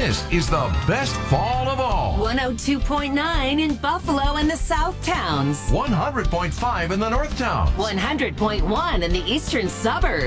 This is the best fall of all. 102.9 in Buffalo and the South Towns. 100.5 in the North Towns. 100.1 in the Eastern Suburbs.